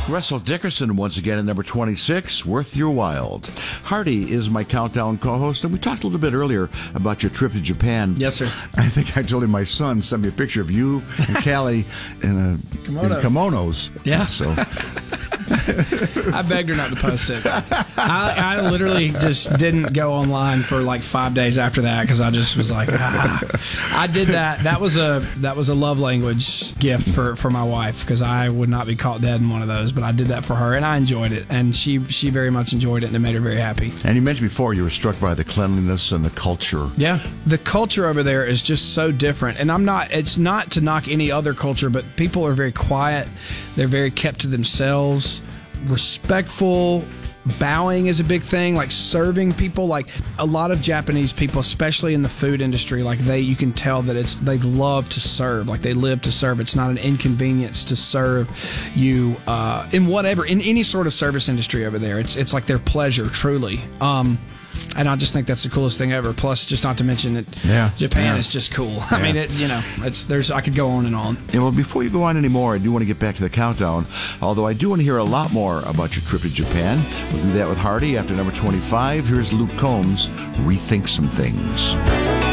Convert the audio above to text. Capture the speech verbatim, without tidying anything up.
Russell Dickerson once again at number twenty-six, Worth Your While. Hardy is my countdown co-host, and we talked a little bit earlier about your trip to Japan. Yes, sir. I think I told him my son sent me a picture of you and Callie in, a, Kimono. in kimonos. Yeah. So I begged her not to post it. I, I literally just didn't go online for like five days after that because I just was like, ah. I did that. That was a that was a love language gift for, for my wife because I would not be caught dead in one of those. But I did that for her, and I enjoyed it, and she she very much enjoyed it, and it made her very happy. And you mentioned before you were struck by the cleanliness and the culture. Yeah, the culture over there is just so different, and I'm not. It's not to knock any other culture, but people are very quiet. They're very kept to themselves, respectful. Bowing is a big thing, like serving people. Like a lot of Japanese people, especially in the food industry, like they, you can tell that it's they love to serve. Like they live to serve. It's not an inconvenience to serve you uh, in whatever in any sort of service industry over there. It's it's like their pleasure, truly. Um, and I just think that's the coolest thing ever. Plus, just not to mention that yeah, Japan yeah. is just cool. Yeah. I mean, it, you know, it's there's I could go on and on. Yeah, well, before you go on anymore, I do want to get back to the countdown. Although I do want to hear a lot more about your trip to Japan. We'll do that with Hardy after number twenty-five. Here's Luke Combs, Rethink Some Things.